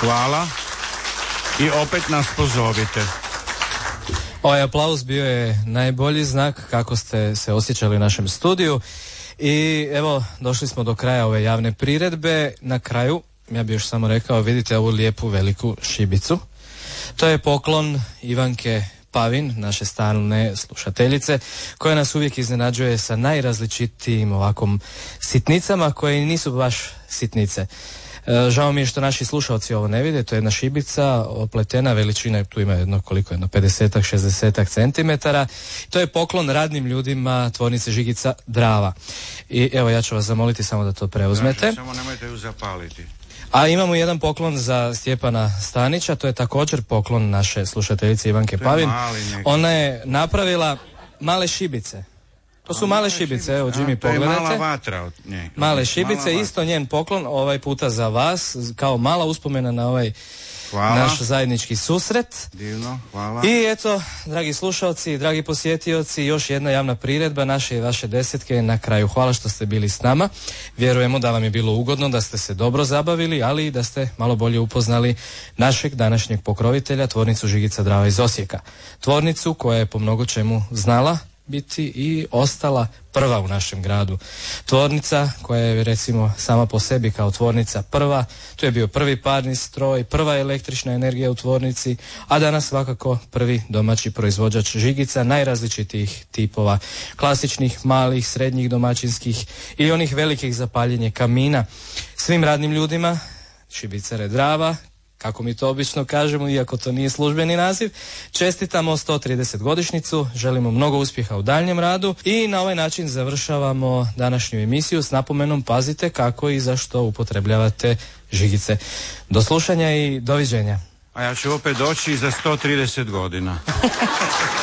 Hvala. I opet nas pozovite. Ovaj aplauz bio je najbolji znak kako ste se osjećali u našem studiju. I evo, došli smo do kraja ove javne priredbe. Na kraju, ja bih još samo rekao, vidite ovu lijepu veliku šibicu. To je poklon Ivanke Pavin, naše stalne slušateljice, koja nas uvijek iznenađuje sa najrazličitijim ovakvom sitnicama koje nisu baš sitnice. Žao mi je što naši slušalci ovo ne vide, to je jedna šibica opletena veličine, tu ima jedno 50-ak, 60-ak centimetara. To je poklon radnim ljudima tvornice Žigica Drava. I evo, ja ću vas zamoliti samo da to preuzmete. Samo nemojte ju zapaliti. A imamo jedan poklon za Stjepana Stanića, to je također poklon naše slušateljice Ivanke Pavin. Ona je napravila male šibice. To su male šibice, evo Jimmy, pogledajte. To je mala vatra od nje. Male šibice, isto njen poklon, ovaj puta za vas, kao mala uspomena na ovaj naš zajednički susret. Divno, hvala. I eto, dragi slušalci, dragi posjetioci, još jedna javna priredba naše i vaše desetke na kraju. Hvala što ste bili s nama. Vjerujemo da vam je bilo ugodno, da ste se dobro zabavili, ali i da ste malo bolje upoznali našeg današnjeg pokrovitelja, tvornicu Žigica Drava iz Osijeka. Tvornicu koja je po mnogo čemu znala biti i ostala prva u našem gradu. Tvornica koja je recimo sama po sebi kao tvornica prva, tu je bio prvi parni stroj, prva električna energija u tvornici, a danas svakako prvi domaći proizvođač žigica najrazličitijih tipova, klasičnih, malih, srednjih, domaćinskih i onih velikih za paljenje kamina. Svim radnim ljudima Šibicare Drava, kako mi to obično kažemo, iako to nije službeni naziv, čestitamo 130 godišnjicu, želimo mnogo uspjeha u daljnjem radu i na ovaj način završavamo današnju emisiju s napomenom pazite kako i za što upotrebljavate žigice. Do slušanja i doviđenja. A ja ću opet doći za 130 godina.